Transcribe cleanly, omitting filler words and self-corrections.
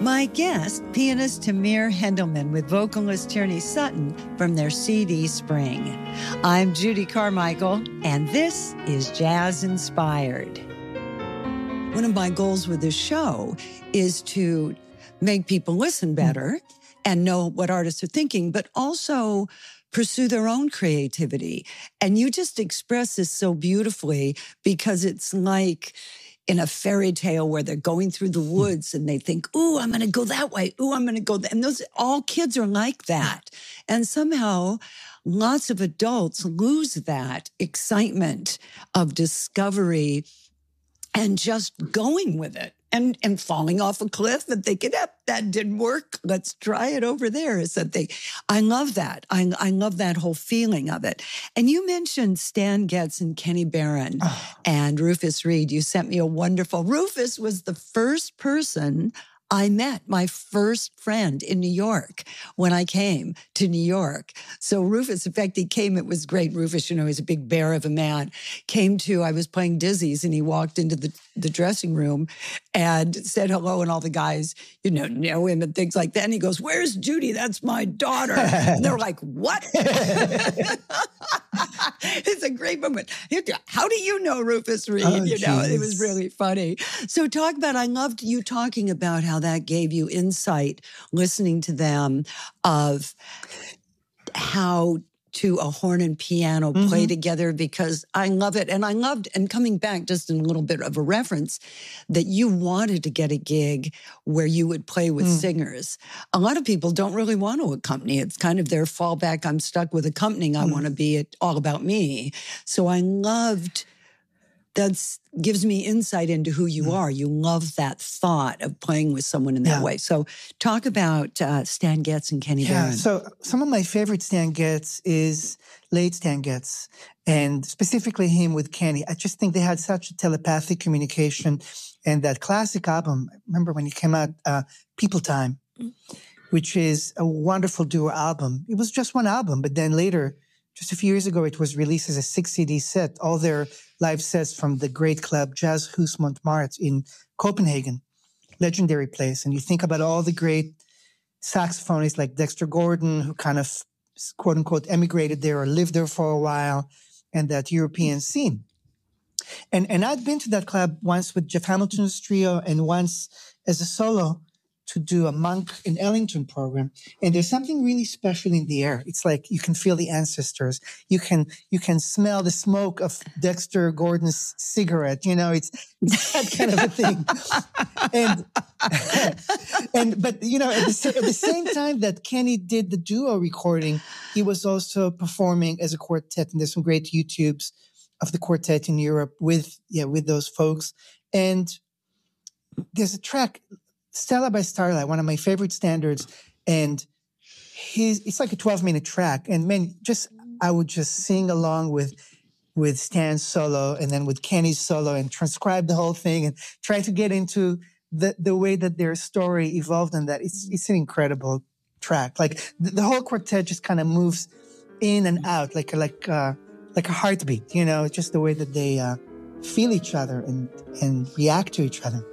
My guest, pianist Tamir Hendelman with vocalist Tierney Sutton from their CD Spring. I'm Judy Carmichael, and this is Jazz Inspired. One of my goals with this show is to make people listen better and know what artists are thinking, but also pursue their own creativity. And you just express this so beautifully because it's like in a fairy tale where they're going through the woods and they think, ooh, I'm going to go that way. Ooh, I'm going to go that. And those, all kids are like that. And somehow lots of adults lose that excitement of discovery and just going with it and falling off a cliff and thinking, that didn't work. Let's try it over there or something. I love that. I love that whole feeling of it. And you mentioned Stan Getz and Kenny Barron and Rufus Reid. You sent me a wonderful, Rufus was the first person I met, my first friend in New York when I came to New York. So Rufus, in fact, he came, it was great. Rufus, you know, he's a big bear of a man, I was playing Dizzy's and he walked into the dressing room and said hello, and all the guys, know him and things like that. And he goes, "Where's Judy? That's my daughter." And they're like, "What?" It's a great moment. How do you know Rufus Reid? It was really funny. So I loved you talking about how that gave you insight, listening to them, of how to a horn and piano play together, because I love it. And I loved, and coming back just in a little bit of a reference, that you wanted to get a gig where you would play with singers. A lot of people don't really want to accompany. It's kind of their fallback. I'm stuck with accompanying. I want to be all about me. So I loved, that gives me insight into who you are. You love that thought of playing with someone in that way. So talk about Stan Getz and Kenny Barron. So some of my favorite Stan Getz is late Stan Getz, and specifically him with Kenny. I just think they had such a telepathic communication. And that classic album, remember when it came out, People Time, which is a wonderful duo album. It was just one album, but then later, just a few years ago, it was released as a 6 CD set, all their live sets from the great club Jazzhus Montmartre in Copenhagen, legendary place. And you think about all the great saxophonists like Dexter Gordon, who kind of, quote unquote, emigrated there or lived there for a while, and that European scene. And I'd been to that club once with Jeff Hamilton's trio and once as a solo to do a Monk in Ellington program. And there's something really special in the air. It's like you can feel the ancestors. You can smell the smoke of Dexter Gordon's cigarette. It's that kind of a thing. But at the same time that Kenny did the duo recording, he was also performing as a quartet. And there's some great YouTubes of the quartet in Europe with those folks. And there's a track, Stella by Starlight, one of my favorite standards, and it's like a 12-minute track. And man, I would just sing along with Stan's solo and then with Kenny's solo and transcribe the whole thing and try to get into the way that their story evolved in that. It's an incredible track. Like the whole quartet just kind of moves in and out like a heartbeat, just the way that they feel each other and react to each other.